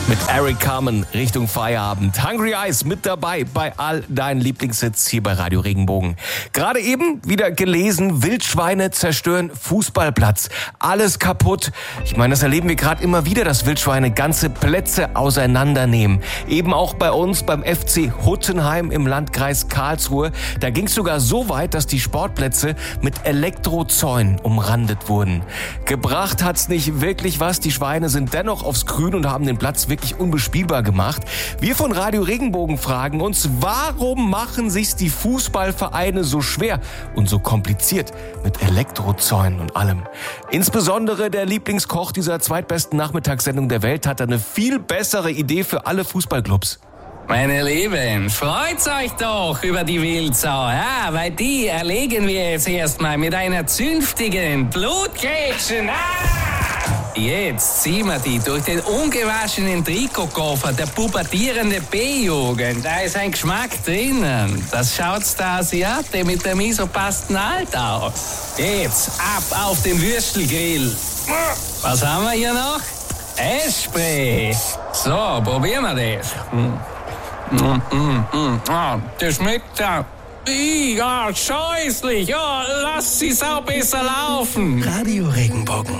Mit Eric Carmen Richtung Feierabend. Hungry Eyes mit dabei bei all deinen Lieblingshits hier bei Radio Regenbogen. Gerade eben wieder gelesen, Wildschweine zerstören Fußballplatz. Alles kaputt. Ich meine, das erleben wir gerade immer wieder, dass Wildschweine ganze Plätze auseinandernehmen. Eben auch bei uns beim FC Huttenheim im Landkreis Karlsruhe. Da ging es sogar so weit, dass die Sportplätze mit Elektrozäunen umrandet wurden. Gebracht hat's nicht wirklich was. Die Schweine sind dennoch aufs Grün und haben den Platz wirklich unbespielbar gemacht. Wir von Radio Regenbogen fragen uns, warum machen sich's die Fußballvereine so schwer und so kompliziert mit Elektrozäunen und allem? Insbesondere der Lieblingskoch dieser zweitbesten Nachmittagssendung der Welt hat eine viel bessere Idee für alle Fußballclubs. Meine Lieben, freut's euch doch über die Wildsau, ja, weil die erlegen wir jetzt erstmal mit einer zünftigen Blutgrätschen. Jetzt ziehen wir die durch den ungewaschenen Trikotkoffer der pubertierenden B-Jugend. Da ist ein Geschmack drinnen. Das schaut's der Asiate mit dem isopassten Alt aus. Jetzt ab auf den Würstelgrill. Was haben wir hier noch? Essspray. So, probieren wir das. Das schmeckt ja. Ja, scheußlich. Ja, lass sie sau besser laufen. Radio Regenbogen.